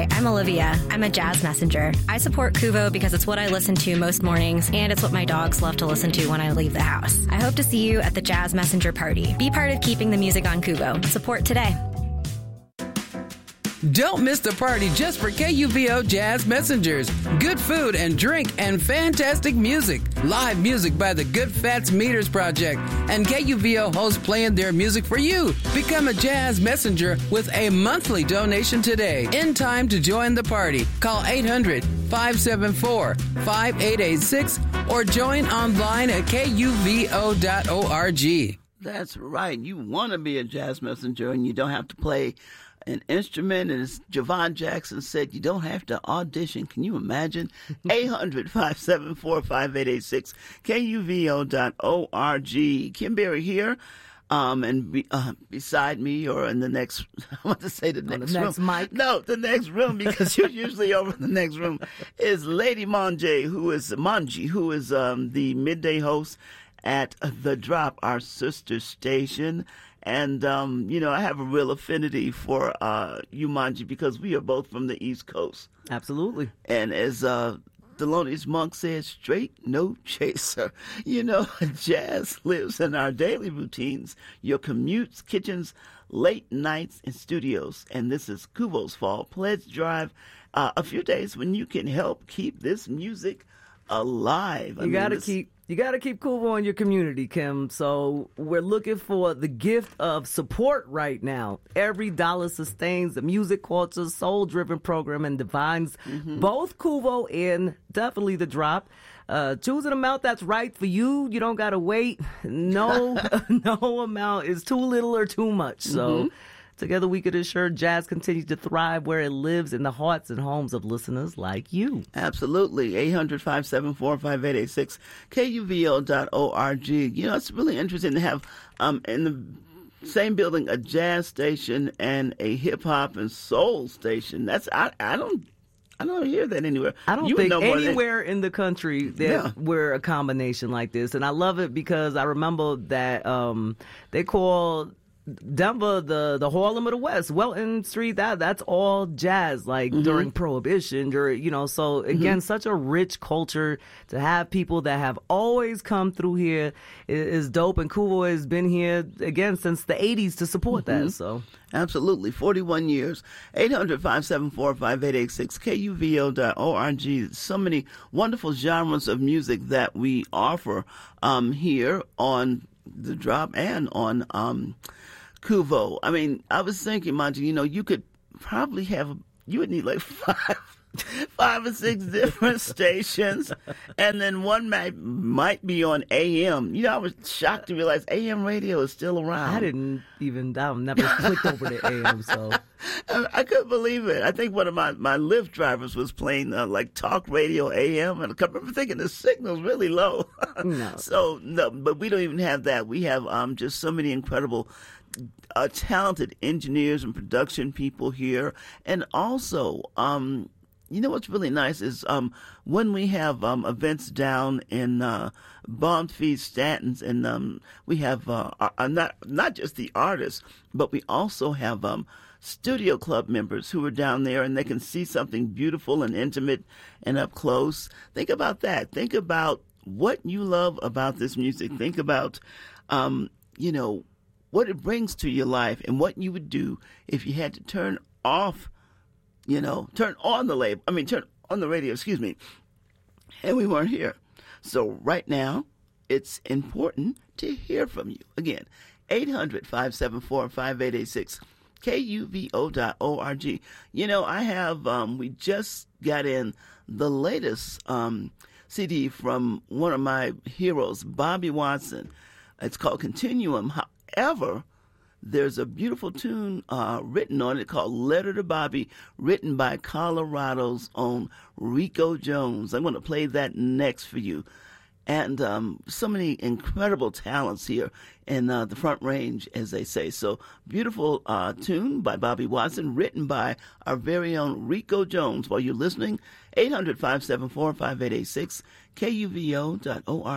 I'm Olivia. I'm a jazz messenger. I support Kuvo because it's what I listen to most mornings, and it's what my dogs love to listen to when I leave the house. I hope to see you at the Jazz Messenger Party. Be part of keeping the music on Kuvo. Support today. Don't miss the party just for KUVO Jazz Messengers. Good food and drink and fantastic music. Live music by the Good Fats Meters Project. And KUVO hosts playing their music for you. Become a Jazz Messenger with a monthly donation today. In time to join the party. Call 800-574-5886 or join online at kuvo.org. That's right. You want to be a jazz messenger and you don't have to play an instrument. And as Javon Jackson said, you don't have to audition. Can you imagine? 800-574-5886, kuvo.org. Kim Berry here. And beside me, or in the next, I want to say the next room. Mic. No, the next room, because you're usually over in the next room, is Lady Manji, who is the midday host at The Drop, our sister station. And, I have a real affinity for you, Manji, because we are both from the East Coast. Absolutely. And as Thelonious Monk said, straight, no chaser. Jazz lives in our daily routines, your commutes, kitchens, late nights, and studios. And this is Kuvo's Fall Pledge Drive, a few days when you can help keep this music alive. You got to keep Kuvo in your community, Kim. So we're looking for the gift of support right now. Every dollar sustains the music culture, soul-driven program and defines both Kuvo and definitely The Drop. Choose an amount that's right for you. You don't got to wait. No amount is too little or too much. So together we could ensure jazz continues to thrive where it lives in the hearts and homes of listeners like you. Absolutely. 800-574-5886, kuvo.org. It's really interesting to have in the same building a jazz station and a hip-hop and soul station. I don't hear that anywhere. I don't think anywhere in the country that we're a combination like this. And I love it because I remember that they call Denver the Harlem of the West. Welton Street, that's all jazz, during Prohibition, so again, such a rich culture to have people that have always come through here is dope, and Kuvo has been here again since the 80s to support that. So absolutely, 41 years. 800-574-5886, kuvo.org. So many wonderful genres of music that we offer here on The Drop and on Kuvo. I mean, I was thinking, Manji, you could probably you would need like five or six different stations, and then one might be on AM. I was shocked to realize AM radio is still around. I've never clicked over to AM, so. I couldn't believe it. I think one of my Lyft drivers was playing talk radio AM, and I remember thinking the signal's really low. No. So, no, but we don't even have that. We have just so many incredible talented engineers and production people here. And also, what's really nice is when we have events down in Bonfils, Stanton's, and we have not just the artists, but we also have studio club members who are down there, and they can see something beautiful and intimate and up close. Think about that. Think about what you love about this music. Think about, what it brings to your life and what you would do if you had to turn on the radio, and we weren't here. So right now, it's important to hear from you. Again, 800-574-5886, kuvo.org. I have, we just got in the latest CD from one of my heroes, Bobby Watson. It's called Continuum. However, there's a beautiful tune written on it called Letter to Bobby, written by Colorado's own Rico Jones. I'm going to play that next for you. And so many incredible talents here in the Front Range, as they say. So beautiful tune by Bobby Watson, written by our very own Rico Jones. While you're listening, 800-574-5886, kuvo.org.